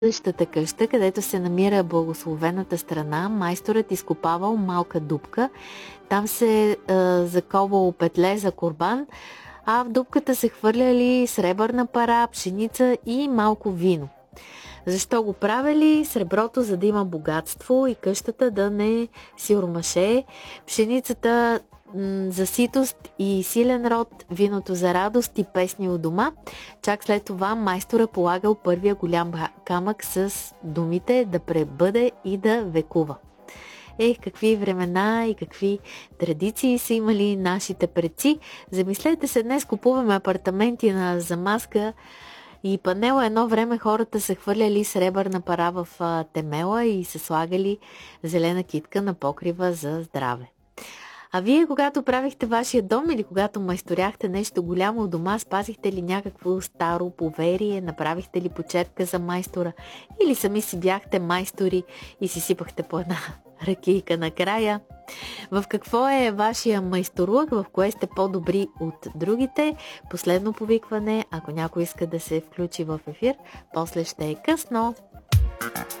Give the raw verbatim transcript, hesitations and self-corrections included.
Същата къща, където се намира благословената страна, майсторът изкопавал малка дупка. Там се е, заковало петле за курбан, а в дупката се хвърляли сребърна пара, пшеница и малко вино. Защо го правили? Среброто, за да има богатство и къщата да не сиромаше, пшеницата за ситост и силен род, виното за радост и песни у дома. Чак след това майстора полагал първия голям камък с думите да пребъде и да векува. Ех, какви времена и какви традиции са имали нашите предци. Замислете се, днес купуваме апартаменти на замазка и панела. Едно време хората се хвърляли сребърна пара в темела и се слагали зелена китка на покрива за здраве. А вие, когато правихте вашия дом или когато майсторяхте нещо голямо у дома, спазихте ли някакво старо поверие, направихте ли почерка за майстора или сами си бяхте майстори и си сипахте по една ракийка накрая? В какво е вашия майсторлък, в кое сте по-добри от другите? Последно повикване, ако някой иска да се включи в ефир, после ще е късно.